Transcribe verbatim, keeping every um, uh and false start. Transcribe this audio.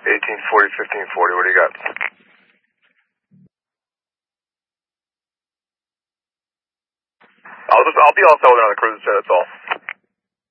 eighteen forty, fifteen forty, what do you got? I'll just, I'll be all set with another cruiser, that's all.